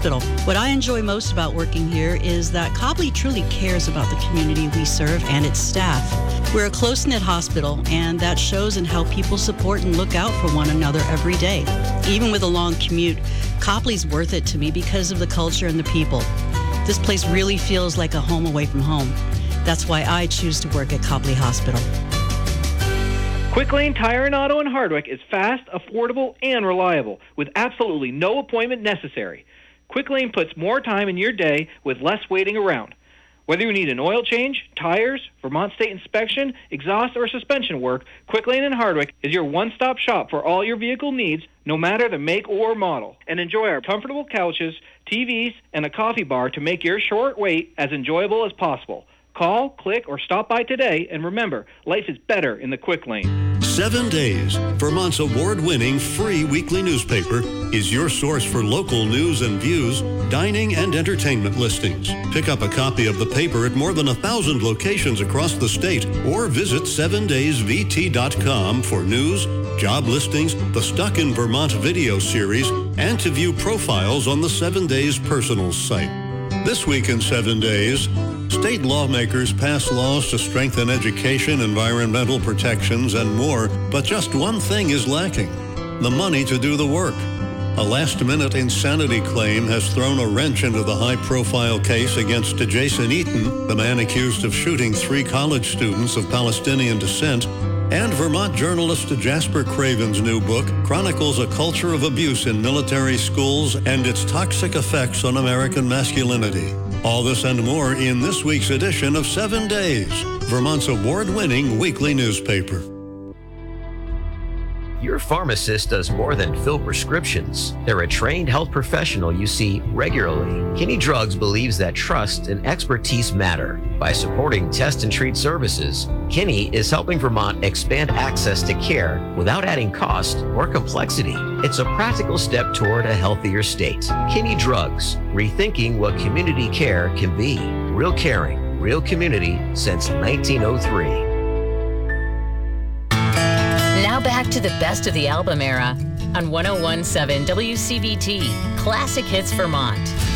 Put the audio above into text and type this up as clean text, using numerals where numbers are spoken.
Hospital. What I enjoy most about working here is that Copley truly cares about the community we serve and its staff. We're a close-knit hospital, and that shows in how people support and look out for one another every day. Even with a long commute, Copley's worth it to me because of the culture and the people. This place really feels like a home away from home. That's why I choose to work at Copley Hospital. Quick Lane Tire and Auto in Hardwick is fast, affordable, and reliable, with absolutely no appointment necessary. Quick Lane puts more time in your day with less waiting around. Whether you need an oil change, tires, Vermont State inspection, exhaust, or suspension work, Quick Lane in Hardwick is your one-stop shop for all your vehicle needs, no matter the make or model. And enjoy our comfortable couches, TVs, and a coffee bar to make your short wait as enjoyable as possible. Call, click, or stop by today, and remember, life is better in the Quick Lane. 7 Days, Vermont's award-winning free weekly newspaper, is your source for local news and views, dining and entertainment listings. Pick up a copy of the paper at more than 1,000 locations across the state, or visit 7daysvt.com for news, job listings, the Stuck in Vermont video series, and to view profiles on the 7 Days Personals site. This week in 7 Days, state lawmakers pass laws to strengthen education, environmental protections, and more, but just one thing is lacking: the money to do the work. A last-minute insanity claim has thrown a wrench into the high-profile case against Jason Eaton, the man accused of shooting 3 college students of Palestinian descent. And Vermont journalist Jasper Craven's new book chronicles a culture of abuse in military schools and its toxic effects on American masculinity. All this and more in this week's edition of 7 Days, Vermont's award-winning weekly newspaper. Your pharmacist does more than fill prescriptions. They're a trained health professional you see regularly. Kinney Drugs believes that trust and expertise matter. By supporting test and treat services, Kinney is helping Vermont expand access to care without adding cost or complexity. It's a practical step toward a healthier state. Kinney Drugs, rethinking what community care can be. Real caring, real community since 1903. Now back to the best of the album era on 101.7 WCVT, Classic Hits Vermont.